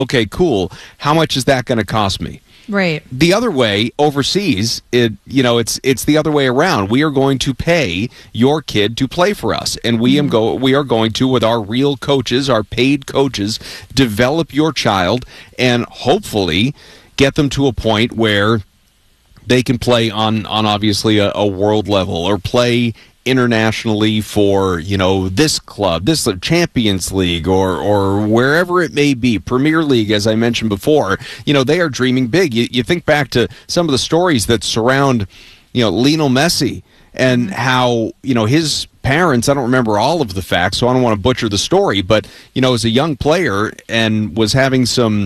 okay, cool. How much is that going to cost me? Right. The other way, overseas, it's the other way around. We are going to pay your kid to play for us, and we are going to, with our real coaches, our paid coaches, develop your child and hopefully get them to a point where they can play on obviously a world level, or play internationally for, this club, this Champions League, or wherever it may be, Premier League, as I mentioned before. They are dreaming big. You think back to some of the stories that surround, Lionel Messi, and how, his parents, I don't remember all of the facts, so I don't want to butcher the story, but, as a young player and was having some,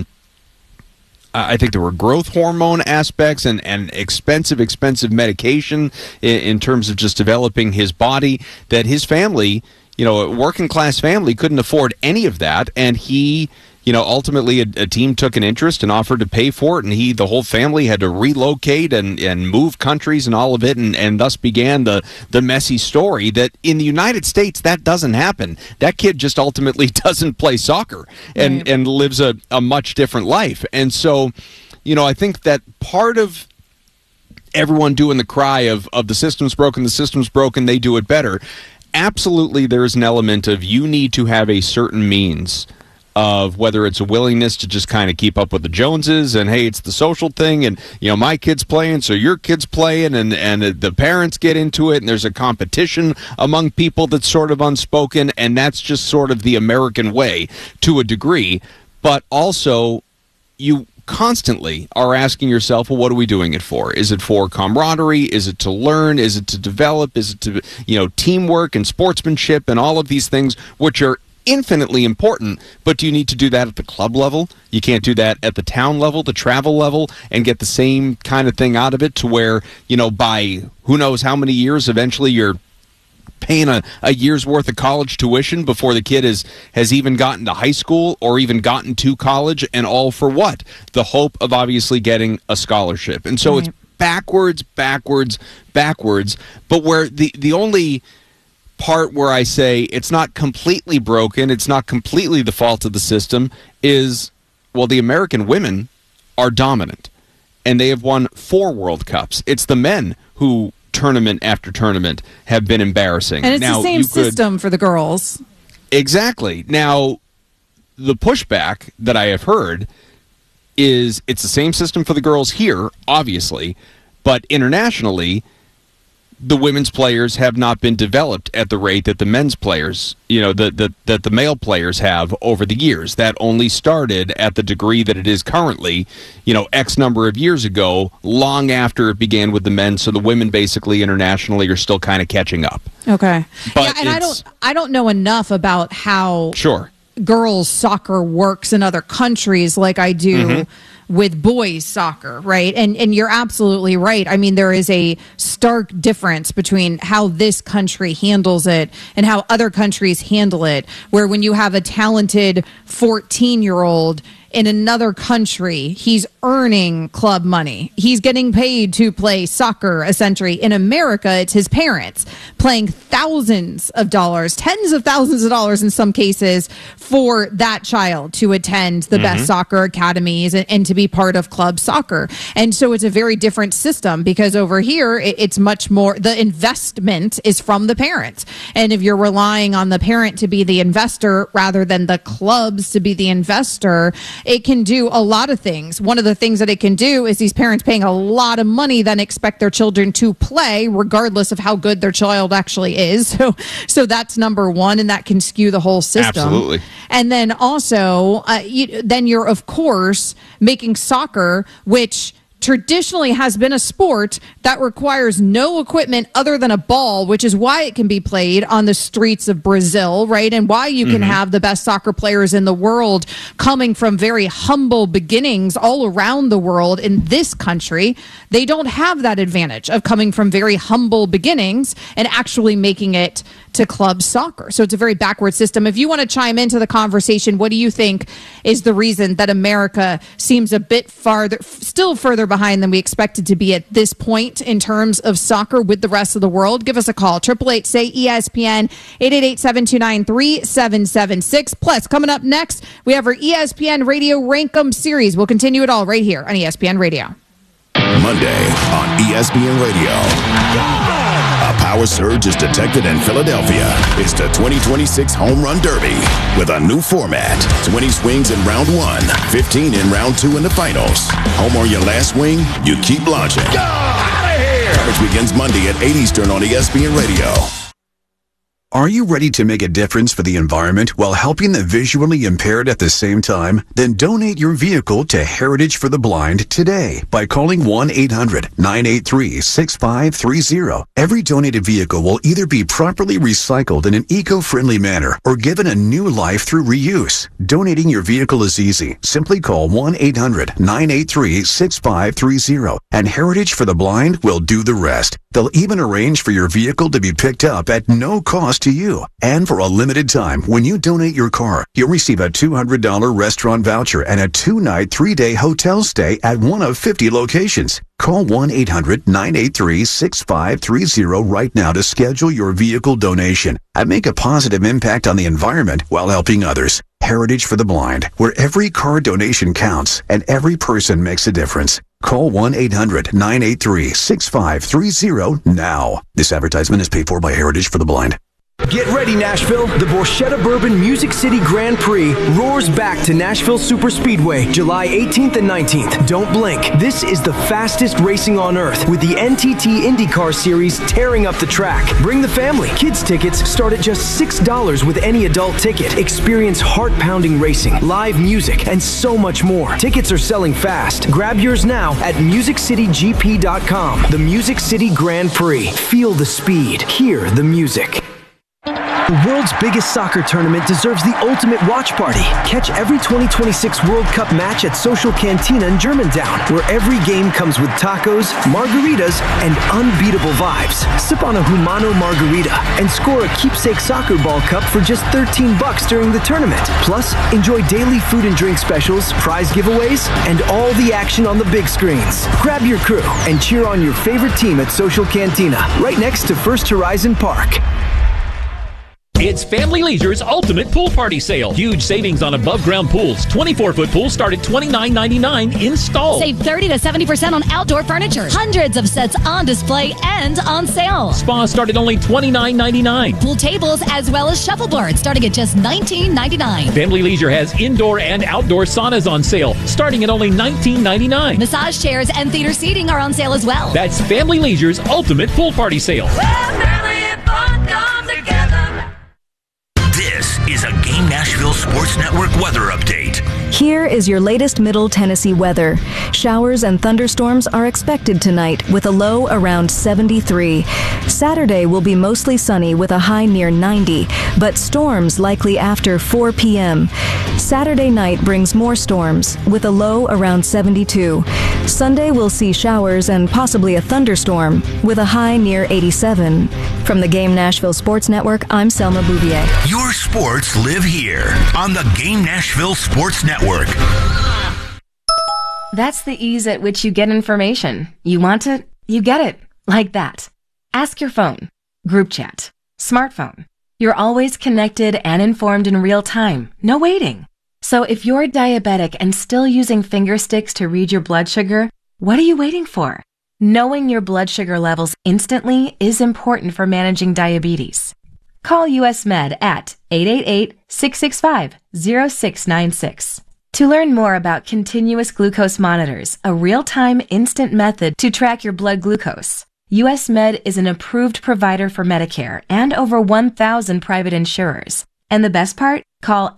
I think there were growth hormone aspects and expensive medication in terms of just developing his body, that his family, a working class family, couldn't afford any of that. And he, ultimately a team took an interest and offered to pay for it. And the whole family had to relocate and move countries and all of it. And thus began the Messi story, that in the United States, that doesn't happen. That kid just ultimately doesn't play soccer and lives a much different life. And so, I think that part of everyone doing the cry of the system's broken, they do it better. Absolutely, there is an element of you need to have a certain means of, whether it's a willingness to just kind of keep up with the Joneses, and hey, it's the social thing, and my kid's playing, so your kid's playing, and the parents get into it, and there's a competition among people that's sort of unspoken, and that's just sort of the American way to a degree. But also, you constantly are asking yourself, well, what are we doing it for? Is it for camaraderie? Is it to learn? Is it to develop? Is it to, teamwork and sportsmanship and all of these things, which are infinitely important, but do you need to do that at the club level? You can't do that at the town level, the travel level, and get the same kind of thing out of it, to where, by who knows how many years, eventually you're paying a year's worth of college tuition before the kid has even gotten to high school or even gotten to college, and all for what? The hope of obviously getting a scholarship. And so it's backwards, but where the only part where I say it's not completely broken, it's not completely the fault of the system, is, well, the American women are dominant, and they have won 4 World Cups. It's the men who, tournament after tournament, have been embarrassing. And it's the same system for the girls. Exactly. Now, the pushback that I have heard is it's the same system for the girls here, obviously, but internationally, the women's players have not been developed at the rate that the men's players, that the male players have over the years. That only started at the degree that it is currently, X number of years ago, long after it began with the men. So the women basically internationally are still kind of catching up. Okay. But and I don't know enough about how girls soccer works in other countries like I do with boys soccer, right? And you're absolutely right. I mean, there is a stark difference between how this country handles it and how other countries handle it, where when you have a talented 14-year-old in another country, he's earning club money. He's getting paid to play soccer, essentially. In America, it's his parents paying thousands of dollars, tens of thousands of dollars in some cases, for that child to attend the best soccer academies and to be part of club soccer. And so it's a very different system, because over here, it's much more, the investment is from the parents. And if you're relying on the parent to be the investor rather than the clubs to be the investor, it can do a lot of things. One of the things that it can do is these parents paying a lot of money then expect their children to play regardless of how good their child actually is. So that's number one, and that can skew the whole system. Absolutely. And then also, then you're, of course, making soccer, which traditionally has been a sport that requires no equipment other than a ball, which is why it can be played on the streets of Brazil, right? And why you can have the best soccer players in the world coming from very humble beginnings all around the world. In this country, they don't have that advantage of coming from very humble beginnings and actually making it to club soccer. So it's a very backward system. If you want to chime into the conversation, what do you think is the reason that America seems a bit still further behind than we expected to be at this point in terms of soccer with the rest of the world? Give us a call. 888-SAY-ESPN, 888-729-3776. Plus, coming up next, we have our ESPN Radio Rank 'em series. We'll continue it all right here on ESPN Radio. Monday on ESPN Radio. A power surge is detected in Philadelphia. It's the 2026 Home Run Derby with a new format. 20 swings in round 1, 15 in round 2 in the finals. Home on your last swing, you keep launching. Go! Out of here! Coverage begins Monday at 8 Eastern on ESPN Radio. Are you ready to make a difference for the environment while helping the visually impaired at the same time? Then donate your vehicle to Heritage for the Blind today by calling 1-800-983-6530. Every donated vehicle will either be properly recycled in an eco-friendly manner or given a new life through reuse. Donating your vehicle is easy. Simply call 1-800-983-6530 and Heritage for the Blind will do the rest. They'll even arrange for your vehicle to be picked up at no cost to you. And for a limited time, when you donate your car, you'll receive a $200 restaurant voucher and a 2-night, 3-day hotel stay at one of 50 locations. Call 1-800-983-6530 right now to schedule your vehicle donation and make a positive impact on the environment while helping others. Heritage for the Blind, where every car donation counts and every person makes a difference. Call 1-800-983-6530 now. This advertisement is paid for by Heritage for the Blind. Get ready, Nashville. The Borchetta Bourbon Music City Grand Prix roars back to Nashville Super Speedway, July 18th and 19th. Don't blink. This is the fastest racing on earth with the NTT IndyCar Series tearing up the track. Bring the family. Kids tickets start at just $6 with any adult ticket. Experience heart-pounding racing, live music, and so much more. Tickets are selling fast. Grab yours now at MusicCityGP.com. The Music City Grand Prix. Feel the speed. Hear the music. The world's biggest soccer tournament deserves the ultimate watch party. Catch every 2026 World Cup match at Social Cantina in Germantown, where every game comes with tacos, margaritas, and unbeatable vibes. Sip on a Humano margarita and score a keepsake soccer ball cup for just $13 during the tournament. Plus, enjoy daily food and drink specials, prize giveaways, and all the action on the big screens. Grab your crew and cheer on your favorite team at Social Cantina, right next to First Horizon Park. It's Family Leisure's Ultimate Pool Party Sale. Huge savings on above-ground pools. 24-foot pools start at $29.99 installed. Save 30 to 70% on outdoor furniture. Hundreds of sets on display and on sale. Spas start at only $29.99. Pool tables as well as shuffleboards starting at just $19.99. Family Leisure has indoor and outdoor saunas on sale starting at only $19.99. Massage chairs and theater seating are on sale as well. That's Family Leisure's Ultimate Pool Party Sale. Family and fun come together. This is a Game Nashville Sports Network weather update. Here is your latest Middle Tennessee weather. Showers and thunderstorms are expected tonight with a low around 73. Saturday will be mostly sunny with a high near 90, but storms likely after 4 p.m. Saturday night brings more storms with a low around 72. Sunday will see showers and possibly a thunderstorm with a high near 87. From the Game Nashville Sports Network, I'm Selma Bouvier. Your sports live here on the Game Nashville Sports Network. That's the ease at which you get information. You want it, you get it. Like that. Ask your phone. Group chat. Smartphone. You're always connected and informed in real time. No waiting. So if you're diabetic and still using finger sticks to read your blood sugar, what are you waiting for? Knowing your blood sugar levels instantly is important for managing diabetes. Call US Med at 888-665-0696. To learn more about continuous glucose monitors, a real-time instant method to track your blood glucose. US Med is an approved provider for Medicare and over 1,000 private insurers. And the best part? Call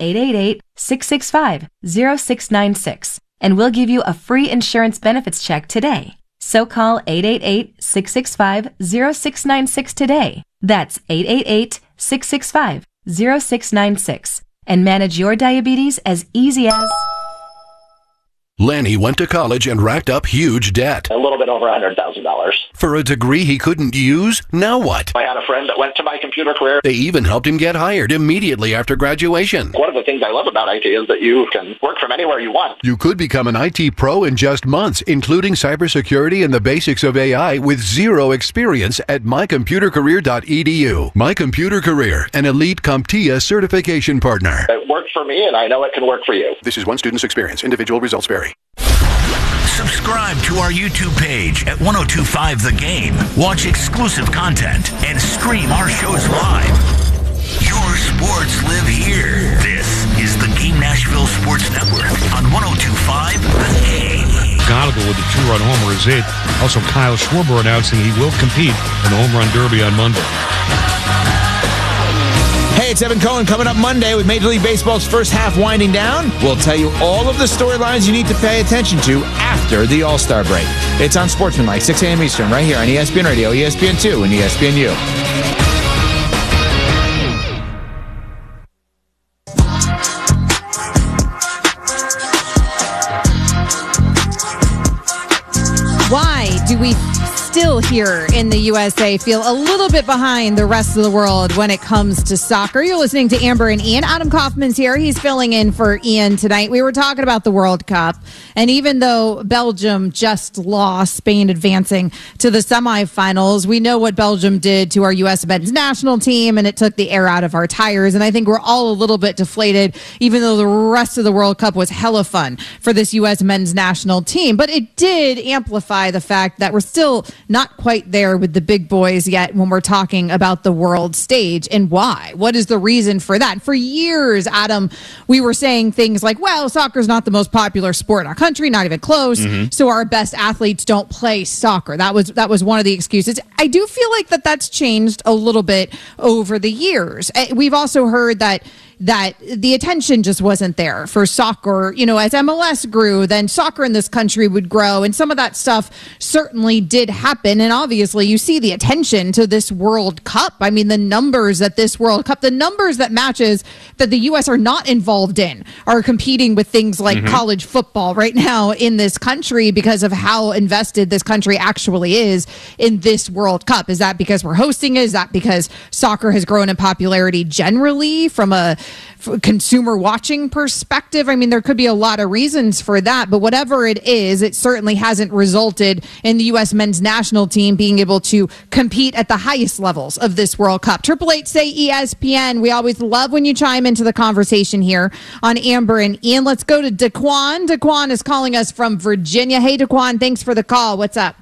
888-665-0696 and we'll give you a free insurance benefits check today. So call 888-665-0696 today. That's 888-665-0696 and manage your diabetes as easy as... Lenny went to college and racked up huge debt. A little bit over $100,000. For a degree he couldn't use, now what? I had a friend that went to my computer career. They even helped him get hired immediately after graduation. One of the things I love about IT is that you can work from anywhere you want. You could become an IT pro in just months, including cybersecurity and the basics of AI with zero experience at mycomputercareer.edu. My Computer Career, an elite CompTIA certification partner. It worked for me, and I know it can work for you. This is one student's experience. Individual results vary. Subscribe to our YouTube page at 1025 The Game. Watch exclusive content and stream our shows live. Your sports live here. This is the Game Nashville Sports Network on 1025 The Game. Gonigal with the two-run homer is it. Also, Kyle Schwarber announcing he will compete in the Home Run Derby on Monday. Hey, it's Evan Cohen coming up Monday with Major League Baseball's first half winding down. We'll tell you all of the storylines you need to pay attention to after the All-Star break. It's on Sportsmanlike, 6 a.m. Eastern, right here on ESPN Radio, ESPN2, and ESPNU. Why do we still here in the USA feel a little bit behind the rest of the world when it comes to soccer? You're listening to Amber and Ian. Adam Kaufman's here. He's filling in for Ian tonight. We were talking about the World Cup, and even though Belgium just lost, Spain advancing to the semifinals, we know what Belgium did to our U.S. men's national team, and it took the air out of our tires. And I think we're all a little bit deflated, even though the rest of the World Cup was hella fun for this U.S. men's national team. But it did amplify the fact that we're still not quite there with the big boys yet when we're talking about the world stage. And why? What is the reason for that? For years, Adam, we were saying things like, well, soccer's not the most popular sport in our country, not even close. So our best athletes don't play soccer. That was one of the excuses. I do feel like that's changed a little bit over the years. We've also heard that the attention just wasn't there for soccer. You know, as MLS grew, then soccer in this country would grow, and some of that stuff certainly did happen. And obviously, you see the attention to this World Cup. I mean, the numbers that this World Cup, the numbers that matches that the U.S. are not involved in are competing with things like college football right now in this country because of how invested this country actually is in this World Cup. Is that because we're hosting it? Is that because soccer has grown in popularity generally from a consumer watching perspective? I mean, there could be a lot of reasons for that, but whatever it is, it certainly hasn't resulted in the U.S. men's national team being able to compete at the highest levels of this World Cup. 888-SAY-ESPN. We always love when you chime into the conversation here on Amber and Ian. Let's go to Daquan. Daquan is calling us from Virginia. Hey, Daquan, thanks for the call. What's up?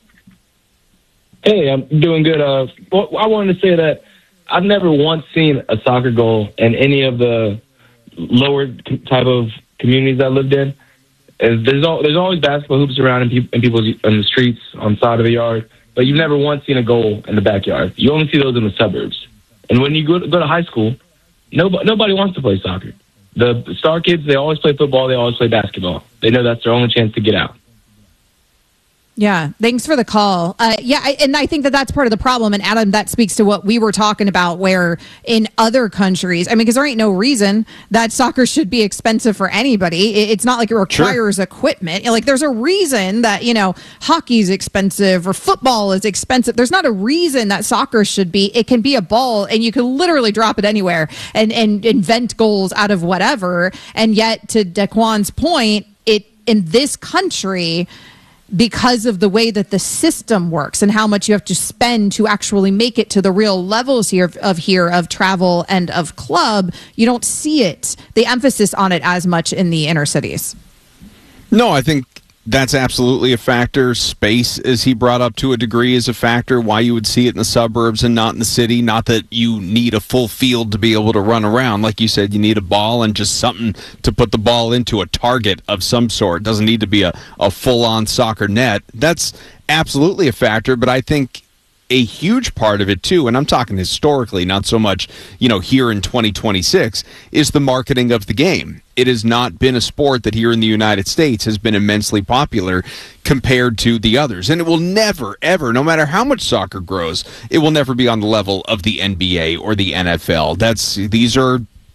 Hey, I'm doing good. I wanted to say that I've never once seen a soccer goal in any of the lower type of communities I lived in. There's always basketball hoops around in the streets, on the side of the yard, but you've never once seen a goal in the backyard. You only see those in the suburbs. And when you go to high school, nobody wants to play soccer. The star kids, they always play football, they always play basketball. They know that's their only chance to get out. Yeah, thanks for the call. And I think that's part of the problem. And Adam, that speaks to what we were talking about, where in other countries, I mean, because there ain't no reason that soccer should be expensive for anybody. It's not like it requires equipment. Like, there's a reason that, hockey's expensive or football is expensive. There's not a reason that soccer should be. It can be a ball and you can literally drop it anywhere and invent goals out of whatever. And yet, to Daquan's point, in this country, because of the way that the system works and how much you have to spend to actually make it to the real levels of travel and of club, you don't see it, the emphasis on it as much in the inner cities. No, I think that's absolutely a factor. Space, as he brought up to a degree, is a factor. Why you would see it in the suburbs and not in the city. Not that you need a full field to be able to run around. Like you said, you need a ball and just something to put the ball into, a target of some sort. It doesn't need to be a full-on soccer net. That's absolutely a factor, but I think a huge part of it too, and I'm talking historically, not so much, here in 2026, is the marketing of the game. It has not been a sport that here in the United States has been immensely popular compared to the others. And it will never, ever, no matter how much soccer grows, it will never be on the level of the NBA or the NFL. These are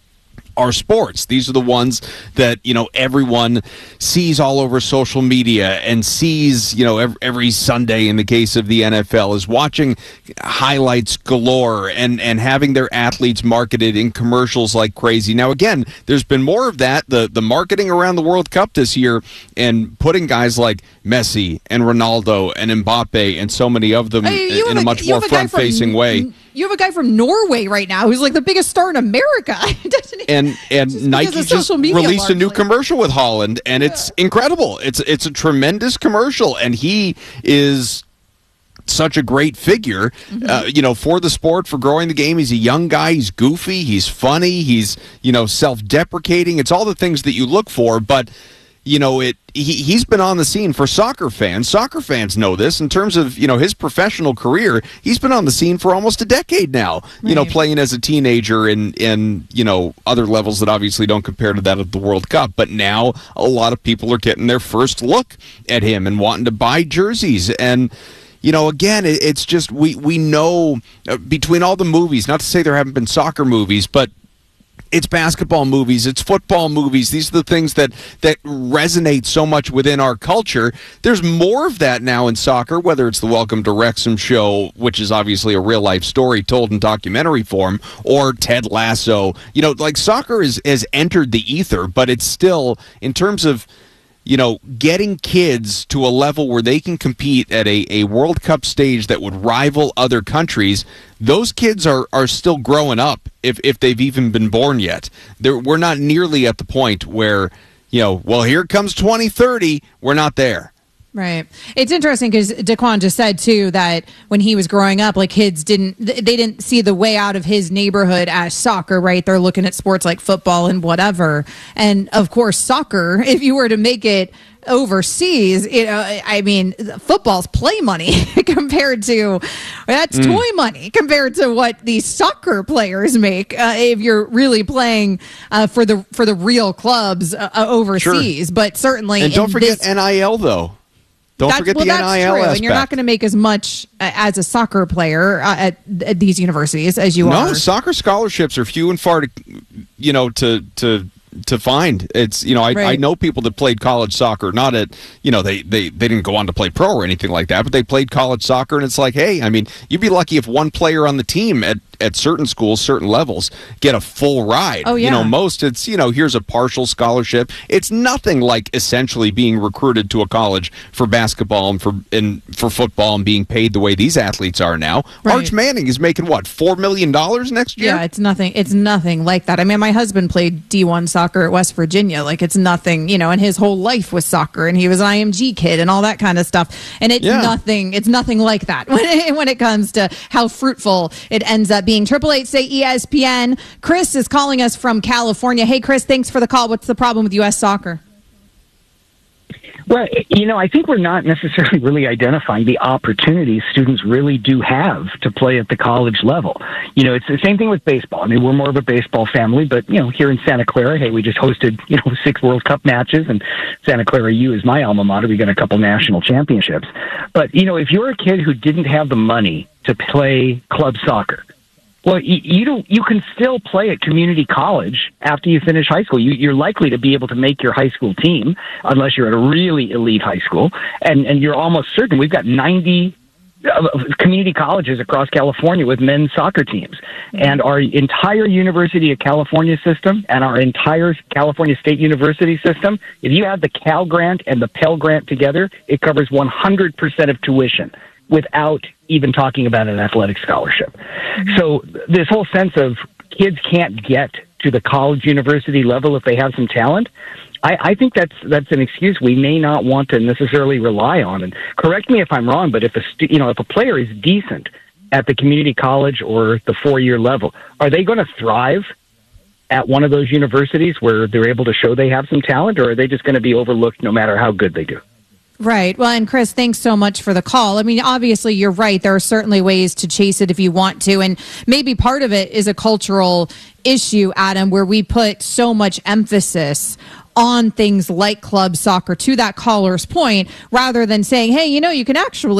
our sports. These are the ones that, everyone sees all over social media and sees, every Sunday in the case of the NFL, is watching highlights galore and having their athletes marketed in commercials like crazy. Now, again, there's been more of that, the marketing around the World Cup this year and putting guys like Messi and Ronaldo and Mbappe and so many of them in a much more front-facing way. You have a guy from Norway right now who's like the biggest star in America. And Nike just released a new commercial with Holland, and it's incredible. It's a tremendous commercial, and he is such a great figure, for the sport, for growing the game. He's a young guy. He's goofy. He's funny. He's, self-deprecating. It's all the things that you look for, but he's been on the scene for soccer fans. Soccer fans know this in terms of, his professional career. He's been on the scene for almost a decade now, playing as a teenager in other levels that obviously don't compare to that of the World Cup. But now a lot of people are getting their first look at him and wanting to buy jerseys. And, again, it's just we know between all the movies, not to say there haven't been soccer movies, but it's basketball movies, it's football movies. These are the things that resonate so much within our culture. There's more of that now in soccer, whether it's the Welcome to Wrexham show, which is obviously a real-life story told in documentary form, or Ted Lasso. Soccer has entered the ether, but it's still, in terms of getting kids to a level where they can compete at a World Cup stage that would rival other countries, those kids are still growing up, if they've even been born yet. We're not nearly at the point where, here comes 2030, we're not there. Right. It's interesting because Daquan just said, too, that when he was growing up, kids didn't see the way out of his neighborhood as soccer, right? They're looking at sports like football and whatever. And, of course, soccer, if you were to make it overseas, football's play money compared to, that's toy money compared to what these soccer players make if you're really playing for the real clubs overseas. Sure. But certainly, and don't forget NIL, though. Don't forget the NIL aspect. And you're not going to make as much as a soccer player at these universities as you are. No, soccer scholarships are few and far to find. It's I know people that played college soccer, not at they didn't go on to play pro or anything like that, but they played college soccer, and it's like, hey, you'd be lucky if one player on the team at certain schools, certain levels, get a full ride. Oh, yeah. Most it's, here's a partial scholarship. It's nothing like essentially being recruited to a college for basketball and for football and being paid the way these athletes are now. Right. Arch Manning is making, what, $4 million next year? Yeah, it's nothing like that. My husband played D1 soccer at West Virginia. It's nothing, and his whole life was soccer, and he was an IMG kid and all that kind of stuff. And it's nothing like that when it comes to how fruitful it ends up being. 888 say ESPN. Chris is calling us from California. Hey, Chris, thanks for the call. What's the problem with U.S. soccer? Well, I think we're not necessarily really identifying the opportunities students really do have to play at the college level. It's the same thing with baseball. We're more of a baseball family, but, here in Santa Clara, hey, we just hosted, 6 World Cup matches, and Santa Clara U is my alma mater. We got a couple national championships. But, if you're a kid who didn't have the money to play club soccer, well, you can still play at community college after you finish high school. You're likely to be able to make your high school team, unless you're at a really elite high school, and you're almost certain. We've got 90 community colleges across California with men's soccer teams, and our entire University of California system and our entire California State University system, if you add the Cal Grant and the Pell Grant together, it covers 100% of tuition without even talking about an athletic scholarship. So this whole sense of kids can't get to the college university level if they have some talent, I think that's an excuse we may not want to necessarily rely on. And correct me if I'm wrong, but if a player is decent at the community college or the 4-year level, are they going to thrive at one of those universities where they're able to show they have some talent, or are they just going to be overlooked no matter how good they do? Right. Well, and Chris, thanks so much for the call. Obviously, you're right. There are certainly ways to chase it if you want to. And maybe part of it is a cultural issue, Adam, where we put so much emphasis on things like club soccer, to that caller's point, rather than saying, hey, you can actually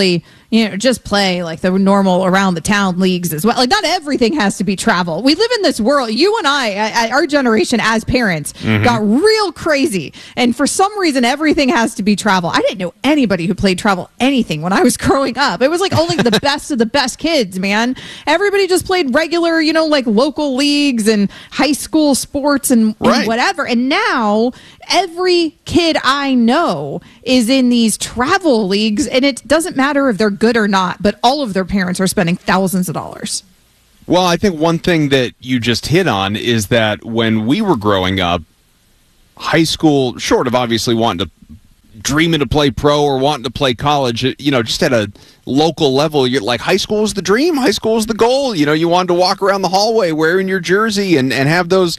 just play like the normal around the town leagues as well. Like, not everything has to be travel. We live in this world. You and I, our generation as parents, got real crazy. And for some reason, everything has to be travel. I didn't know anybody who played travel anything when I was growing up. It was like only the best of the best kids, man. Everybody just played regular, like local leagues and high school sports and whatever. And now every kid I know is in these travel leagues, and it doesn't matter if they're good or not, but all of their parents are spending thousands of dollars. Well, I think one thing that you just hit on is that when we were growing up, high school, short of obviously wanting to dreaming to play pro or wanting to play college, just at a local level, you're like, high school is the dream, high school is the goal. You wanted to walk around the hallway wearing your jersey and have those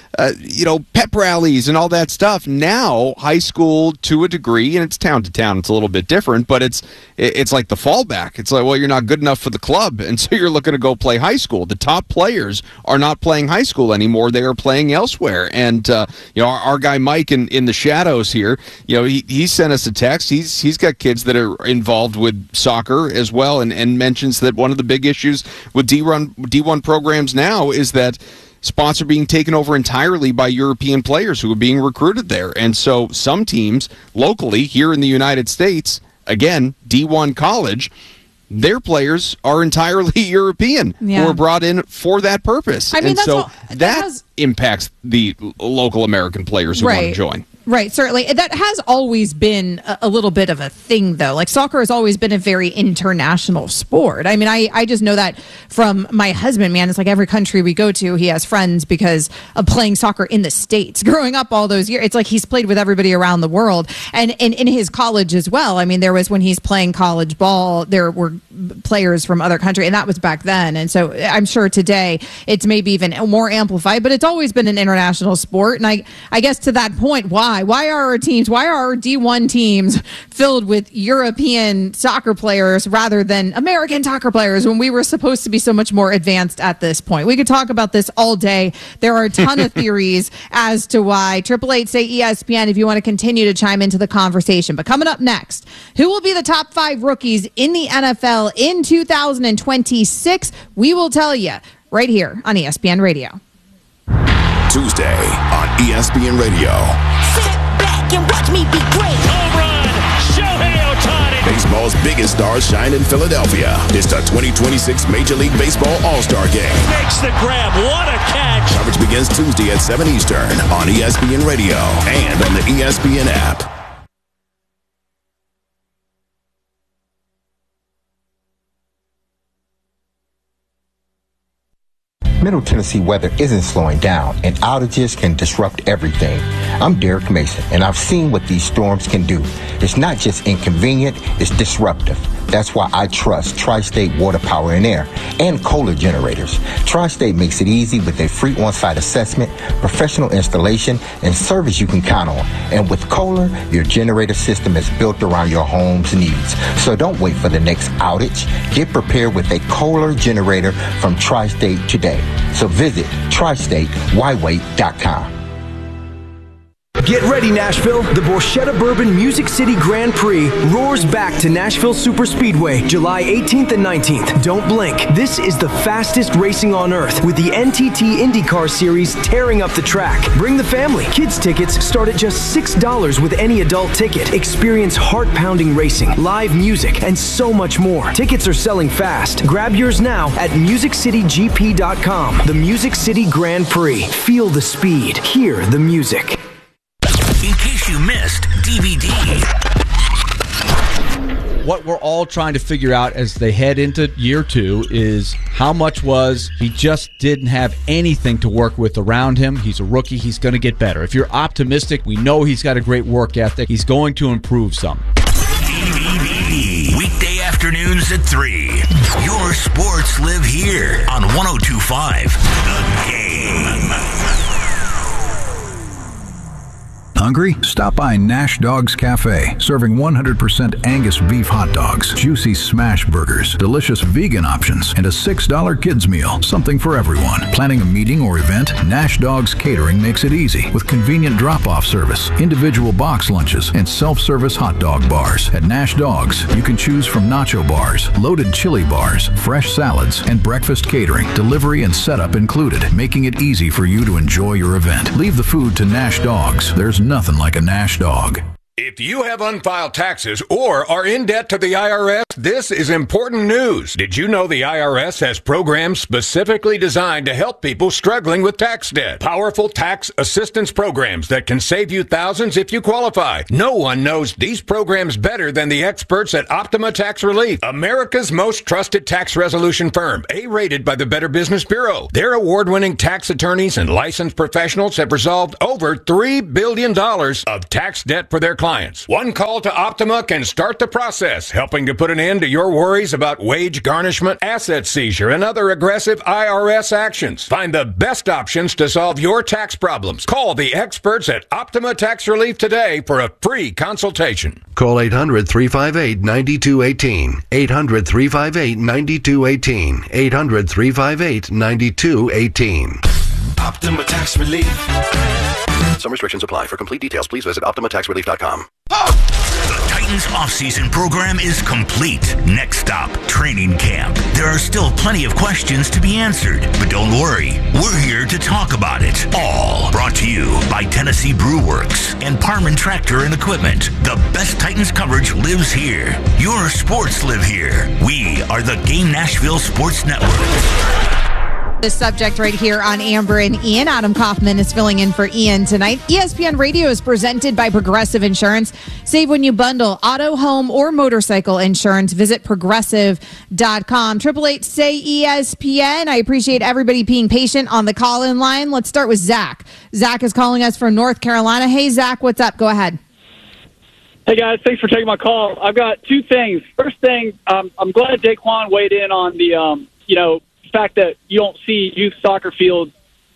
pep rallies and all that stuff. Now, high school, to a degree, and it's town to town, it's a little bit different, but it's like the fallback. It's like, well, you're not good enough for the club, and so you're looking to go play high school. The top players are not playing high school anymore. They are playing elsewhere. And, our guy Mike in the shadows here, he sent us a text. He's got kids that are involved with soccer as well, and mentions that one of the big issues with D1 programs now is that spots are being taken over entirely by European players who are being recruited there. And so some teams locally here in the United States, again, D1 college, their players are entirely European who are brought in for that purpose. I mean, and that impacts the local American players who want to join. Right, certainly. That has always been a little bit of a thing, though. Like, soccer has always been a very international sport. I mean, I just know that from my husband, man. It's like every country we go to, he has friends because of playing soccer in the States. Growing up all those years, it's like he's played with everybody around the world. And in his college as well. I mean, there was, when he's playing college ball, there were players from other countries, and that was back then. And so I'm sure today it's maybe even more amplified, but it's always been an international sport. And I guess to that point, why are our D1 teams filled with European soccer players rather than American soccer players when we were supposed to be so much more advanced at this point? We could talk about this all day. There are a ton of theories as to why. 888 say ESPN if you want to continue to chime into the conversation. But coming up next, who will be the top 5 rookies in the NFL in 2026? We will tell you right here on ESPN Radio. Tuesday on ESPN Radio. Sit back and watch me be great. Home run, Shohei Ohtani. Baseball's biggest stars shine in Philadelphia. It's the 2026 Major League Baseball All-Star Game. Makes the grab. What a catch. Coverage begins Tuesday at 7 Eastern on ESPN Radio and on the ESPN app. Middle Tennessee weather isn't slowing down, and outages can disrupt everything. I'm Derek Mason, and I've seen what these storms can do. It's not just inconvenient, it's disruptive. That's why I trust Tri-State Water, Power, and Air and Kohler generators. Tri-State makes it easy with a free on-site assessment, professional installation, and service you can count on. And with Kohler, your generator system is built around your home's needs. So don't wait for the next outage. Get prepared with a Kohler generator from Tri-State today. So visit TriStateWhyWait.com. Get ready, Nashville. The Borchetta Bourbon Music City Grand Prix roars back to Nashville Superspeedway, July 18th and 19th. Don't blink. This is the fastest racing on earth with the NTT IndyCar Series tearing up the track. Bring the family. Kids tickets start at just $6 with any adult ticket. Experience heart-pounding racing, live music, and so much more. Tickets are selling fast. Grab yours now at MusicCityGP.com. The Music City Grand Prix. Feel the speed. Hear the music. In case you missed DVD. What we're all trying to figure out as they head into year 2 is how much was he just didn't have anything to work with around him. He's a rookie. He's going to get better. If you're optimistic, we know he's got a great work ethic. He's going to improve some. DVD. Weekday afternoons at 3. Your sports live here on 102.5 The Game. Hungry? Stop by Nash Dogs Cafe, serving 100% Angus beef hot dogs, juicy smash burgers, delicious vegan options, and a $6 kids meal. Something for everyone. Planning a meeting or event? Nash Dogs Catering makes it easy with convenient drop-off service, individual box lunches, and self-service hot dog bars. At Nash Dogs, you can choose from nacho bars, loaded chili bars, fresh salads, and breakfast catering, delivery and setup included, making it easy for you to enjoy your event. Leave the food to Nash Dogs. There's nothing like a Nash dog. If you have unfiled taxes or are in debt to the IRS, this is important news. Did you know the IRS has programs specifically designed to help people struggling with tax debt? Powerful tax assistance programs that can save you thousands if you qualify. No one knows these programs better than the experts at Optima Tax Relief, America's most trusted tax resolution firm, A-rated by the Better Business Bureau. Their award-winning tax attorneys and licensed professionals have resolved over $3 billion of tax debt for their clients. One call to Optima can start the process, helping to put an end to your worries about wage garnishment, asset seizure, and other aggressive IRS actions. Find the best options to solve your tax problems. Call the experts at Optima Tax Relief today for a free consultation. Call 800-358-9218. 800-358-9218. 800-358-9218. Optima Tax Relief. Some restrictions apply. For complete details, please visit OptimaTaxRelief.com. The Titans offseason program is complete. Next stop, training camp. There are still plenty of questions to be answered, but don't worry. We're here to talk about it all. Brought to you by Tennessee Brew Works and Parman Tractor and Equipment. The best Titans coverage lives here. Your sports live here. We are the Game Nashville Sports Network. This subject right here on Amber and Ian. Adam Kaufman is filling in for Ian tonight. ESPN Radio is presented by Progressive Insurance. Save when you bundle auto, home, or motorcycle insurance. Visit progressive.com. 888-SAY-ESPN. I appreciate everybody being patient on the call-in line. Let's start with Zach. Zach is calling us from North Carolina. Hey, Zach, what's up? Go ahead. Hey, guys. Thanks for taking my call. I've got two things. First thing, I'm glad Daquan weighed in on the, fact that you don't see youth soccer fields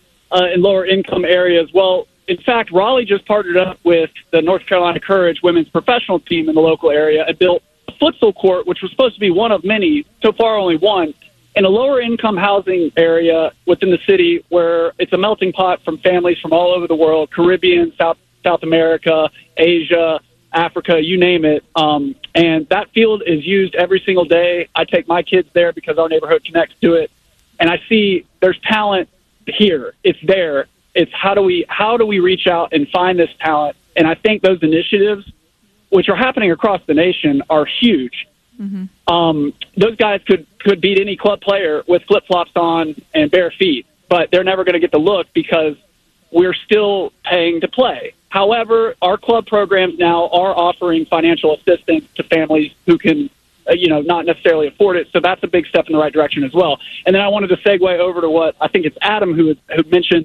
in lower income areas. Well, in fact, Raleigh just partnered up with the North Carolina Courage women's professional team in the local area and built a futsal court, which was supposed to be one of many, so far only one, in a lower income housing area within the city where it's a melting pot from families from all over the world, Caribbean, South America, Asia, Africa, you name it. And that field is used every single day. I take my kids there because our neighborhood connects to it. And I see there's talent here. It's there. It's how do we reach out and find this talent? And I think those initiatives, which are happening across the nation, are huge. Mm-hmm. Those guys could beat any club player with flip-flops on and bare feet, but they're never going to get the look because we're still paying to play. However, our club programs now are offering financial assistance to families who can not necessarily afford it. So that's a big step in the right direction as well. And then I wanted to segue over to what I think it's Adam who mentioned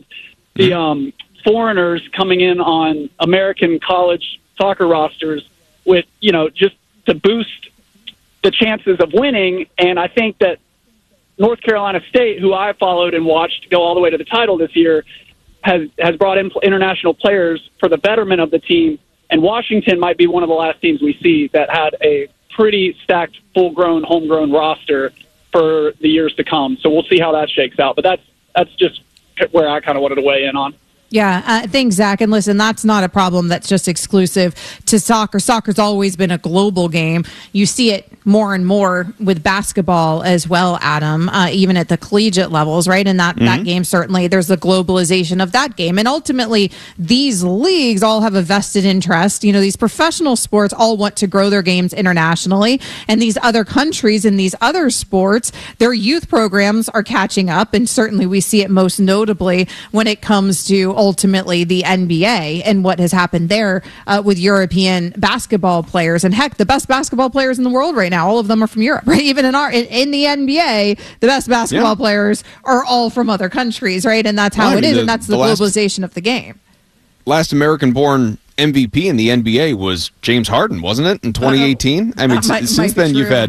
the foreigners coming in on American college soccer rosters with, just to boost the chances of winning. And I think that North Carolina State, who I followed and watched go all the way to the title this year, has brought in international players for the betterment of the team. And Washington might be one of the last teams we see that had a pretty stacked, full-grown, homegrown roster for the years to come. So we'll see how that shakes out. But that's just where I kind of wanted to weigh in on. Yeah, thanks, Zach. And listen, that's not a problem that's just exclusive to soccer. Soccer's always been a global game. You see it more and more with basketball as well, Adam, even at the collegiate levels, right? And that game, certainly, there's the globalization of that game. And ultimately, these leagues all have a vested interest. These professional sports all want to grow their games internationally. And these other countries in these other sports, their youth programs are catching up. And certainly we see it most notably when it comes to ultimately the NBA and what has happened there with European basketball players. And heck, the best basketball players in the world right now, all of them are from Europe, right? Even in the NBA, the best basketball players are all from other countries, right? And that's how it is, and that's the globalization of the game. Last American-born MVP in the NBA was James Harden, wasn't it, in 2018? I mean, since then you've had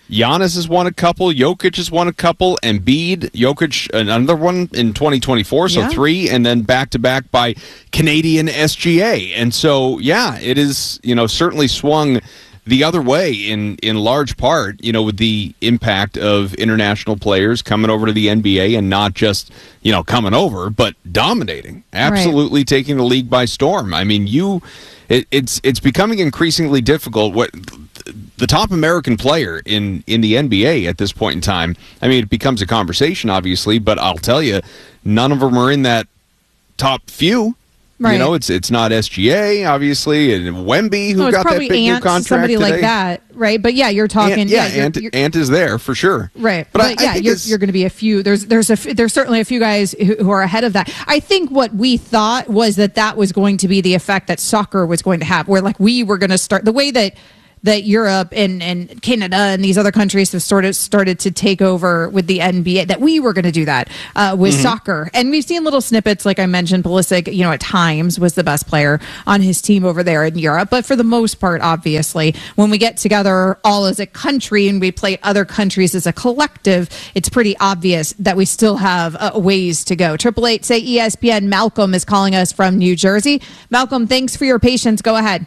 Giannis has won a couple. Jokic has won a couple. Embiid, Jokic, another one in 2024, so 3, and then back-to-back by Canadian SGA. And so, yeah, it is, certainly swung the other way in large part, with the impact of international players coming over to the NBA and not just, coming over, but dominating, absolutely taking the league by storm. I mean, it's becoming increasingly difficult. What the top American player in the NBA at this point in time, I mean, it becomes a conversation, obviously, but I'll tell you, none of them are in that top few. Right. It's not SGA, obviously, and Wemby, who got that big new contract somebody today. Like that, right? But yeah, you're talking. Ant is there for sure, right? But you're going to be a few. There's certainly a few guys who are ahead of that. I think what we thought was that was going to be the effect that soccer was going to have, where we were going to start the way that Europe and Canada and these other countries have sort of started to take over with the NBA, that we were going to do that with soccer. And we've seen little snippets, like I mentioned, Pulisic, at times was the best player on his team over there in Europe. But for the most part, obviously, when we get together all as a country and we play other countries as a collective, it's pretty obvious that we still have a ways to go. 888 say ESPN. Malcolm is calling us from New Jersey. Malcolm, thanks for your patience. Go ahead.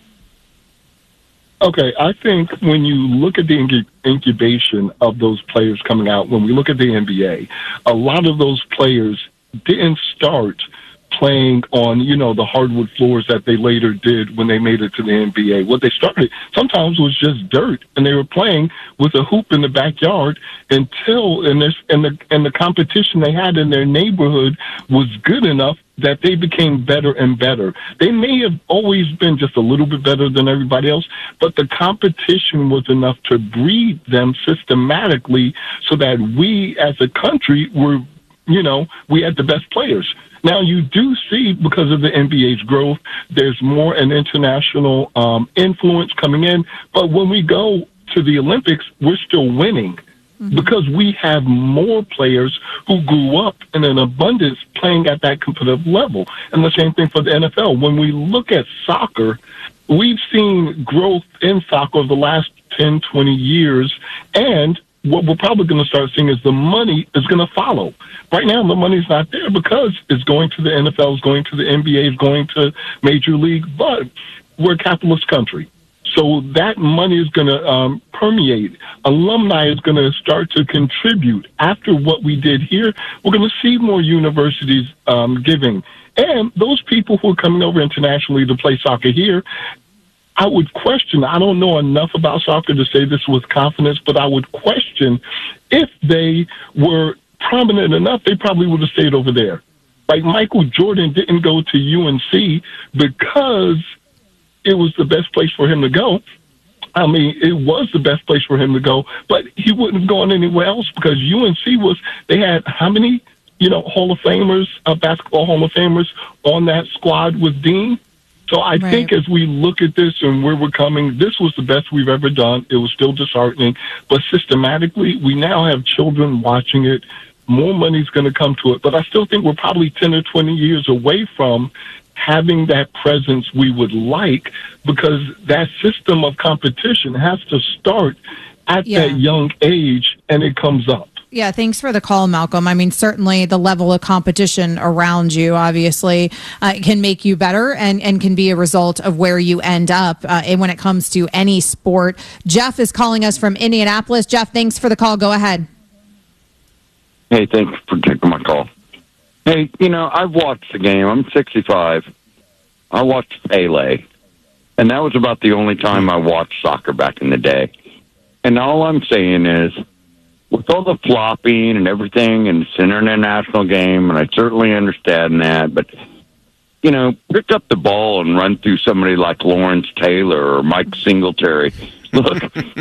Okay, I think when you look at the incubation of those players coming out, when we look at the NBA, a lot of those players didn't start playing on, the hardwood floors that they later did when they made it to the NBA. What they started sometimes was just dirt, and they were playing with a hoop in the backyard until the competition they had in their neighborhood was good enough that they became better and better. They may have always been just a little bit better than everybody else, but the competition was enough to breed them systematically so that we as a country were, we had the best players. Now, you do see, because of the NBA's growth, there's more an international influence coming in. But when we go to the Olympics, we're still winning because we have more players who grew up in an abundance playing at that competitive level. And the same thing for the NFL. When we look at soccer, we've seen growth in soccer over the last 10, 20 years, and what we're probably going to start seeing is the money is going to follow. Right now, the money's not there because it's going to the NFL, it's going to the NBA, it's going to Major League, but we're a capitalist country. So that money is going to permeate. Alumni is going to start to contribute. After what we did here, we're going to see more universities giving. And those people who are coming over internationally to play soccer here, I would question, I don't know enough about soccer to say this with confidence, but I would question if they were prominent enough, they probably would have stayed over there. Like Michael Jordan didn't go to UNC because it was the best place for him to go. I mean, it was the best place for him to go, but he wouldn't have gone anywhere else because UNC they had how many, Hall of Famers, basketball Hall of Famers on that squad with Dean? So I think as we look at this and where we're coming, this was the best we've ever done. It was still disheartening, but systematically, we now have children watching it. More money's going to come to it, but I still think we're probably 10 or 20 years away from having that presence we would like, because that system of competition has to start at that young age, and it comes up. Yeah, thanks for the call, Malcolm. I mean, certainly the level of competition around you, obviously, can make you better and can be a result of where you end up and when it comes to any sport. Jeff is calling us from Indianapolis. Jeff, thanks for the call. Go ahead. Hey, thanks for taking my call. Hey, I've watched the game. I'm 65. I watched Pele, and that was about the only time I watched soccer back in the day. And all I'm saying is, with all the flopping and everything, and it's an international game, and I certainly understand that, but, pick up the ball and run through somebody like Lawrence Taylor or Mike Singletary. Look,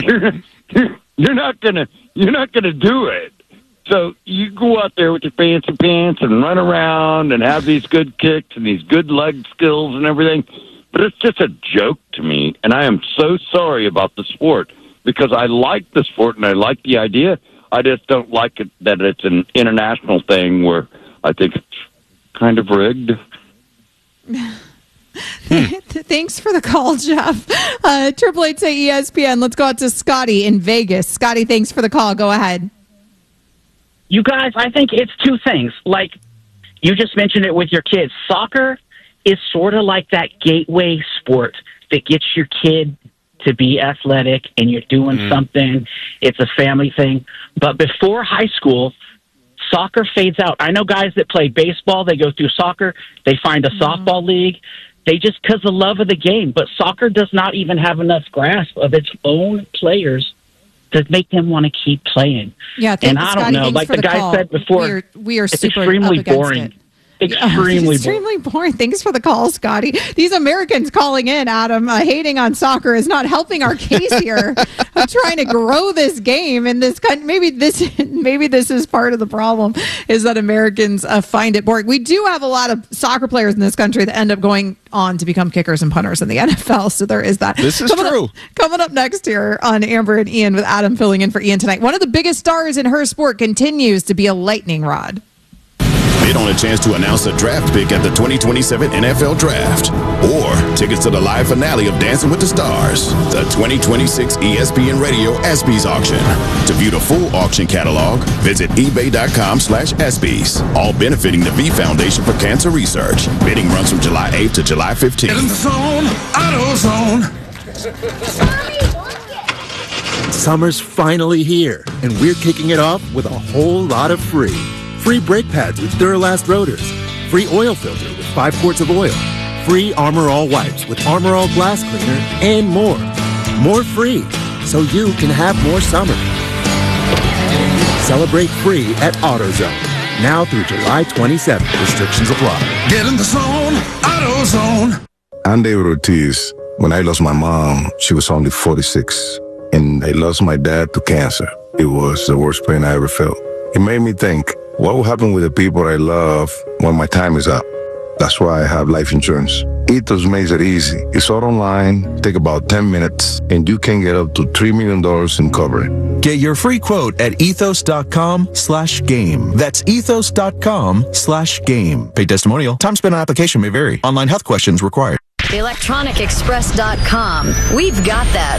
you're not gonna do it. So you go out there with your fancy pants and run around and have these good kicks and these good leg skills and everything, but it's just a joke to me, and I am so sorry about the sport, because I like the sport and I like the idea. I just don't like it that it's an international thing where I think it's kind of rigged. Thanks for the call, Jeff. 888-ESPN. Let's go out to Scotty in Vegas. Scotty, thanks for the call. Go ahead. You guys, I think it's two things. Like you just mentioned it with your kids. Soccer is sort of like that gateway sport that gets your kid to be athletic and you're doing something. It's a family thing. But before high school, soccer fades out. I know guys that play baseball, they go through soccer, they find a softball league. They just because the love of the game. But soccer does not even have enough grasp of its own players to make them want to keep playing. Yeah, and I don't know, like the guy said before, we are it's super extremely up against boring. it. Extremely boring. Thanks for the call, Scotty. These Americans calling in, Adam, hating on soccer is not helping our case here. I'm trying to grow this game in this country. Maybe this is part of the problem, is that Americans find it boring. We do have a lot of soccer players in this country that end up going on to become kickers and punters in the NFL. So there is that. This is true. Coming up next here on Amber and Ian, with Adam filling in for Ian tonight. One of the biggest stars in her sport continues to be a lightning rod. Bid on a chance to announce a draft pick at the 2027 NFL Draft, or tickets to the live finale of Dancing with the Stars, the 2026 ESPN Radio ESPYs auction. To view the full auction catalog, visit ebay.com/ESPYs. All benefiting the V Foundation for Cancer Research. Bidding runs from July 8th to July 15th. Get in the zone, AutoZone. Summer's finally here, and we're kicking it off with a whole lot of free. Free brake pads with Duralast rotors. Free oil filter with 5 quarts of oil. Free Armor All wipes with Armor All glass cleaner, and more. More free, so you can have more summer. Celebrate free at AutoZone. Now through July 27th. Restrictions apply. Get in the zone, AutoZone. I'm David Ortiz. When I lost my mom, she was only 46. And I lost my dad to cancer. It was the worst pain I ever felt. It made me think, what will happen with the people I love when my time is up? That's why I have life insurance. Ethos makes it easy. It's all online, take about 10 minutes, and you can get up to $3 million in coverage. Get your free quote at ethos.com/game. That's ethos.com/game. Paid testimonial. Time spent on application may vary. Online health questions required. ElectronicExpress.com. We've got that.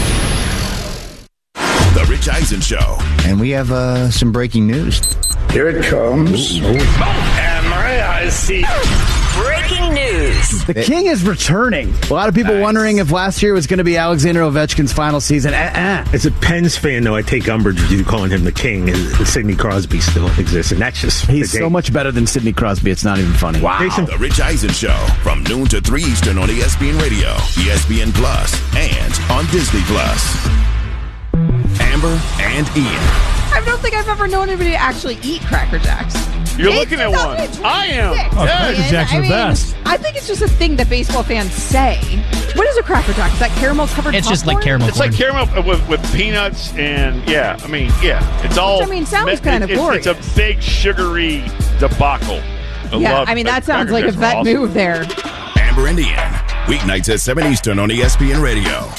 The Rich Eisen Show. And we have some breaking news. Here it comes. And my eyes see. Breaking news. The King is returning. A lot of people wondering if last year was going to be Alexander Ovechkin's final season. As a Pens fan, though, I take umbrage with you calling him the King. Sidney Crosby still exists, and that's just... He's so much better than Sidney Crosby, it's not even funny. Wow. The Rich Eisen Show, from noon to 3 Eastern on ESPN Radio, ESPN Plus, and on Disney Plus. Amber and Ian. I don't think I've ever known anybody to actually eat Cracker Jacks. You're looking at one. I am. Cracker Jacks are the best. I think it's just a thing that baseball fans say. What is a Cracker Jack? Is that caramel covered popcorn? It's just like caramel. It's like caramel with peanuts and it's all. Which, sounds kind of glorious. It's a big sugary debacle. That sounds like a vet move there. Amber and Ian, weeknights at 7 Eastern on ESPN Radio.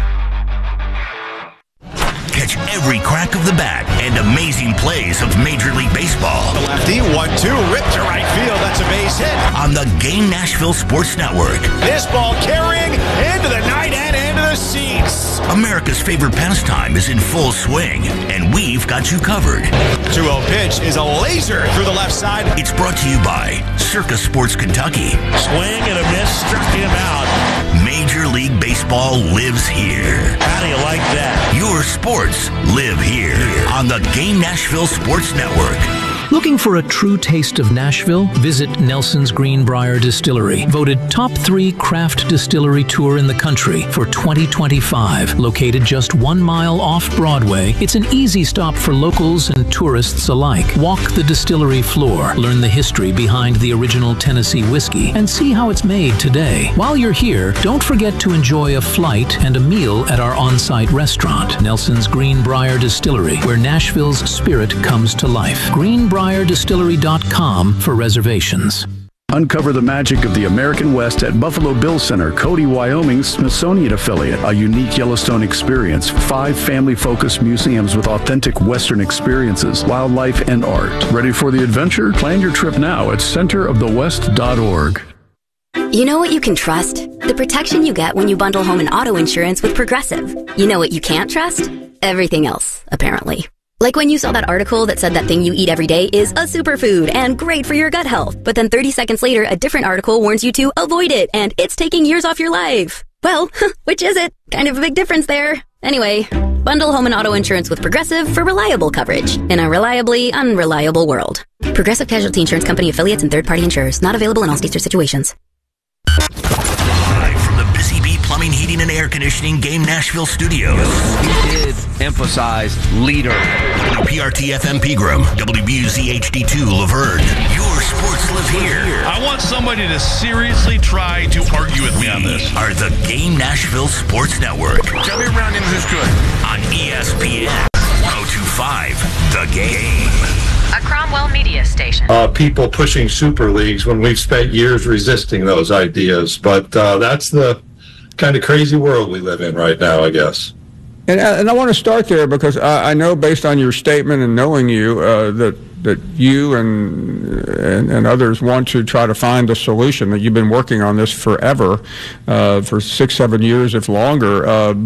Catch every crack of the bat and amazing plays of Major League Baseball. The lefty, 1-2, ripped to right field. That's a base hit. On the Game Nashville Sports Network. This ball carrying into the night and into the seats. America's favorite pastime is in full swing, and we've got you covered. 2-0 pitch is a laser through the left side. It's brought to you by Circa Sports Kentucky. Swing and a miss, struck him out. Major League Baseball lives here. How do you like that? Your sports live here on the Game Nashville Sports Network. Looking for a true taste of Nashville? Visit Nelson's Greenbrier Distillery, voted top 3 craft distillery tour in the country for 2025. Located just 1 mile off Broadway, it's an easy stop for locals and tourists alike. Walk the distillery floor, learn the history behind the original Tennessee whiskey, and see how it's made today. While you're here, don't forget to enjoy a flight and a meal at our on-site restaurant, Nelson's Greenbrier Distillery, where Nashville's spirit comes to life. GreenbrierDistillery.com for reservations. Uncover the magic of the American West at Buffalo Bill Center, Cody, Wyoming's Smithsonian affiliate. A unique Yellowstone experience. 5 family-focused museums with authentic Western experiences, wildlife, and art. Ready for the adventure? Plan your trip now at centerofthewest.org. You know what you can trust? The protection you get when you bundle home and auto insurance with Progressive. You know what you can't trust? Everything else, apparently. Like when you saw that article that said that thing you eat every day is a superfood and great for your gut health. But then 30 seconds later, a different article warns you to avoid it and it's taking years off your life. Well, which is it? Kind of a big difference there. Anyway, bundle home and auto insurance with Progressive for reliable coverage in a reliably unreliable world. Progressive Casualty Insurance Company affiliates and third-party insurers. Not available in all states or situations. Live from the Busy Bee Plumbing, Heating, and Air Conditioning Game Nashville studios. He did emphasize leader. WPRT-FM Pegram, WBUZ HD2 Laverne. Your sports live here. I want somebody to seriously try to argue with me on this. Are the Game Nashville Sports Network. Tell me around him who's good. On ESPN 1025, The Game. A Cromwell media station. People pushing super leagues when we've spent years resisting those ideas. But that's the kind of crazy world we live in right now, I guess. And I want to start there because I know, based on your statement and knowing you, that you and others want to try to find a solution. That you've been working on this forever, for 6-7 years, if longer.